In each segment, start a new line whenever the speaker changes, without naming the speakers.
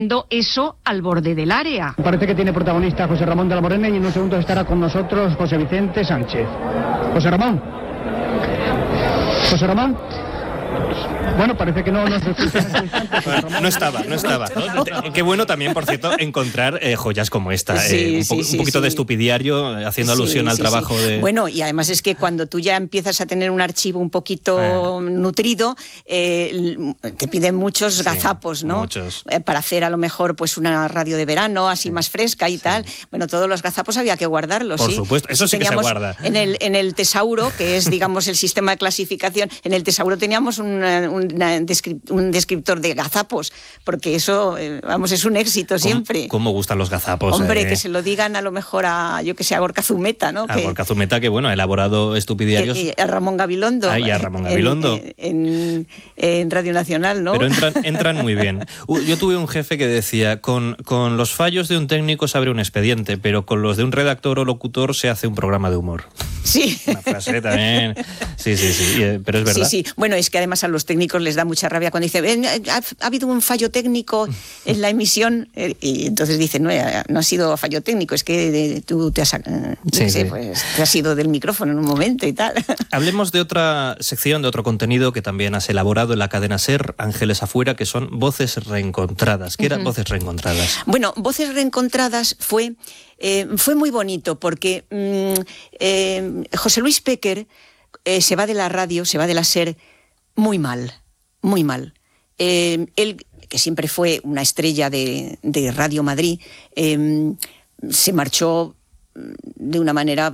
eso al borde del área.
Parece que tiene protagonista José Ramón de la Morena y en un segundo estará con nosotros José Vicente Sánchez. José Ramón. José Ramón. Bueno, parece que no nos escuchan.
No estaba. Qué bueno también, por cierto, encontrar joyas como esta. Un poquito de estupidiario, haciendo alusión al trabajo de...
Bueno, y además es que cuando tú ya empiezas a tener un archivo un poquito nutrido, te piden muchos gazapos, ¿no?
Muchos.
Para hacer a lo mejor pues una radio de verano, así más fresca y tal. Bueno, todos los gazapos había que guardarlos,
Por supuesto, eso sí que se guarda.
En el tesauro, que es, digamos, el sistema de clasificación, en el tesauro teníamos un descriptor de gazapos, porque eso, es un éxito siempre.
¿Cómo gustan los gazapos?
Hombre, que se lo digan a lo mejor a Gorka Zumeta, ¿no?
Gorka Zumeta, que bueno, ha elaborado estupidiarios.
A Ramón Gabilondo.
Y a Ramón Gabilondo.
En Radio Nacional, ¿no?
Pero entran muy bien. Yo tuve un jefe que decía, con los fallos de un técnico se abre un expediente, pero con los de un redactor o locutor se hace un programa de humor.
Sí.
Una frase también. Sí, pero es verdad.
Sí. Bueno, es que además a los técnicos les da mucha rabia cuando dicen, ha habido un fallo técnico en la emisión, y entonces dicen, no ha sido fallo técnico, es que tú te has ido del micrófono en un momento y tal.
Hablemos de otra sección, de otro contenido que también has elaborado en la cadena SER, Ángeles Afuera, que son Voces Reencontradas. ¿Qué eran Voces Reencontradas?
Bueno, Voces Reencontradas fue muy bonito porque José Luis Péquer se va de la radio, se va de la SER muy mal. Él, que siempre fue una estrella de Radio Madrid, se marchó de una manera...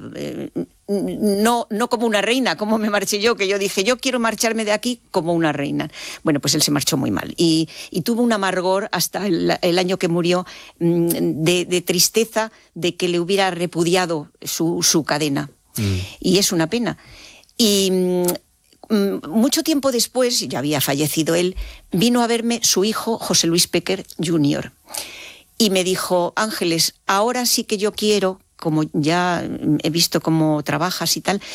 No como una reina, como me marché yo, que yo dije, yo quiero marcharme de aquí como una reina. Bueno, pues él se marchó muy mal y tuvo un amargor hasta el año que murió de tristeza de que le hubiera repudiado su cadena. Y es una pena. Y mucho tiempo después, ya había fallecido él, vino a verme su hijo José Luis Péquer Jr. y me dijo, Ángeles, ahora sí que yo quiero, como ya he visto cómo trabajas y tal,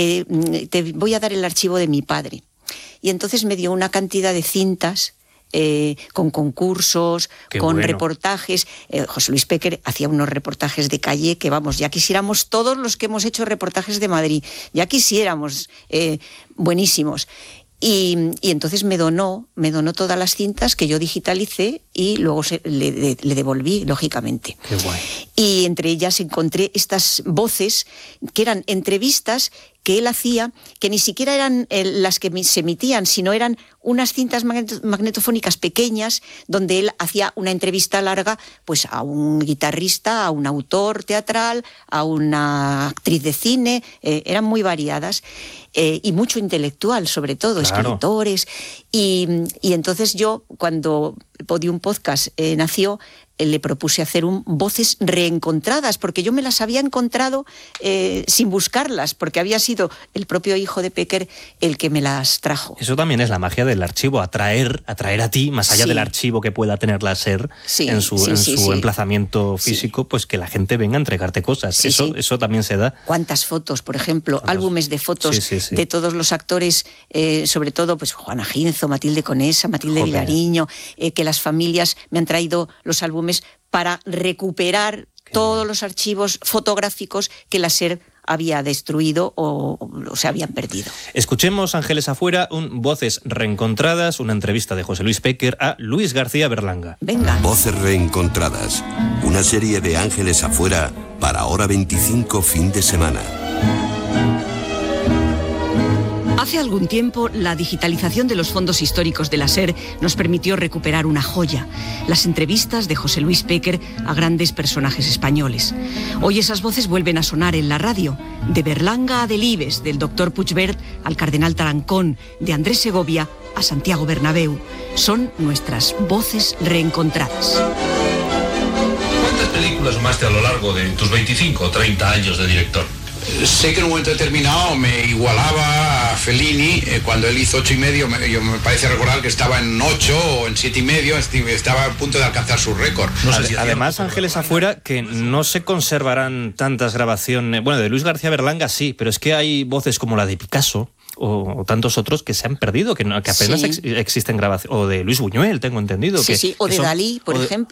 te voy a dar el archivo de mi padre. Y entonces me dio una cantidad de cintas con concursos, con reportajes. José Luis Péquer hacía unos reportajes de calle que, vamos, ya quisiéramos todos los que hemos hecho reportajes de Madrid, ya quisiéramos, buenísimos. Y entonces me donó todas las cintas que yo digitalicé y luego le devolví, lógicamente.
Qué guay.
Y entre ellas encontré estas voces que eran entrevistas que él hacía, que ni siquiera eran las que se emitían, sino eran unas cintas magnetofónicas pequeñas donde él hacía una entrevista larga pues a un guitarrista, a un autor teatral, a una actriz de cine, eran muy variadas y mucho intelectual, sobre todo, escritores. Y entonces yo, cuando Podium Podcast nació, le propuse hacer Voces Reencontradas, porque yo me las había encontrado sin buscarlas, porque había sido el propio hijo de Péquer el que me las trajo.
Eso también es la magia del archivo, atraer a ti, más allá del archivo que pueda tener la SER en su emplazamiento físico, pues que la gente venga a entregarte cosas. Eso también se da.
¿Cuántas fotos, por ejemplo? Álbumes de fotos de todos los actores, sobre todo pues Juana Ginzo, Matilde Conesa, Matilde Vilariño, que las familias me han traído los álbumes para recuperar todos los archivos fotográficos que la SER había destruido o se habían perdido.
Escuchemos Ángeles Afuera, Voces Reencontradas, una entrevista de José Luis Péquer a Luis García Berlanga.
Venga.
Voces Reencontradas, una serie de Ángeles Afuera para Hora 25 fin de semana.
Hace algún tiempo, la digitalización de los fondos históricos de la SER nos permitió recuperar una joya, las entrevistas de José Luis Péquer a grandes personajes españoles. Hoy esas voces vuelven a sonar en la radio, de Berlanga a Delibes, del doctor Puigvert al cardenal Tarancón, de Andrés Segovia a Santiago Bernabéu. Son nuestras voces reencontradas.
¿Cuántas películas sumaste a lo largo de tus 25 o 30 años de director?
Sé que en un momento determinado me igualaba a Fellini, cuando él hizo 8,5, yo me parece recordar que estaba en 8 o en 7,5, estaba a punto de alcanzar su récord.
Además, Ángeles Afuera, que no se conservarán tantas grabaciones, bueno, de Luis García Berlanga sí, pero es que hay voces como la de Picasso, o tantos otros que se han perdido, que apenas existen grabaciones, o de Luis Buñuel, tengo entendido.
O de Dalí, por ejemplo.